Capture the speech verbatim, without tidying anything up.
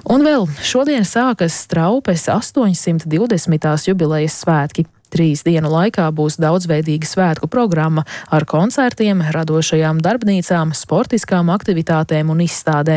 Un vēl šodien sākas Straupes astoņsimt divdesmitās jubilejas svētki. Trīs dienu laikā būs daudzveidīga svētku programma ar koncertiem, radošajām darbnīcām, sportiskām aktivitātēm un izstādēm.